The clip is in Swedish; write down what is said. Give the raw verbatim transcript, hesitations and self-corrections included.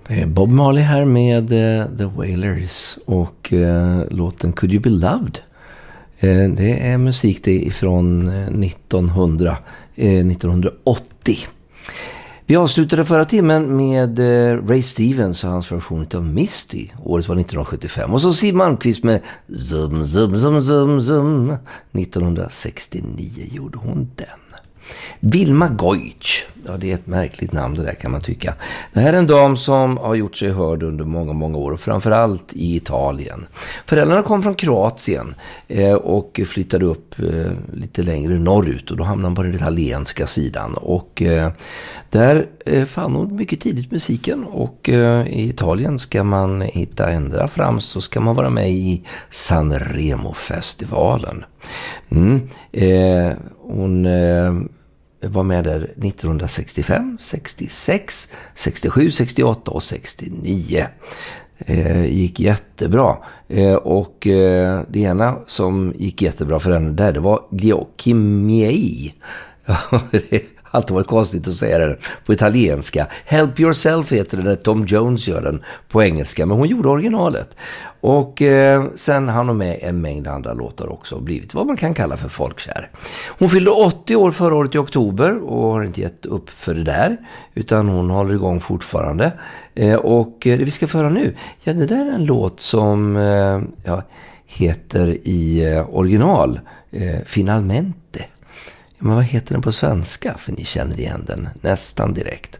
Bob Marley här med uh, The Wailers och uh, låten Could You Be Loved. Uh, det är musik det ifrån nittonhundra, uh, nittonhundraåttio. Vi avslutade förra timmen med uh, Ray Stevens och hans version av Misty. Året var nittonhundrasjuttiofem. Och så Siw Malmkvist med Zum Zum Zum Zum Zum. nittonhundrasextionio gjorde hon den. Vilma Goich, ja det är ett märkligt namn det där kan man tycka. Det här är en dam som har gjort sig hörd under många, många år och framförallt i Italien. Föräldrarna kom från Kroatien eh, och flyttade upp eh, lite längre norrut och då hamnade de på den italienska sidan. Och eh, där eh, fann hon mycket tidigt musiken och eh, i Italien ska man hitta ända fram så ska man vara med i Sanremo-festivalen. Mm, eh, hon... Eh, var med där nittonhundrasextiofem, sextiosex, sextiosju, sextioåtta och sextionio. Eh, gick jättebra. Eh, och eh, det ena som gick jättebra för henne där, det var Giochimiei. Det har alltid varit konstigt att säga det på italienska. Help Yourself heter det när Tom Jones gör den på engelska, men hon gjorde originalet. Och eh, sen hann hon med en mängd andra låtar också och blivit vad man kan kalla för folkkär. Hon fyllde åttio år förra året i oktober och har inte gett upp för det där utan hon håller igång fortfarande. Eh, och eh, det vi ska föra nu, ja det där är en låt som eh, ja, heter i eh, original eh, Finalmente. Ja, men vad heter den på svenska? För ni känner igen den nästan direkt.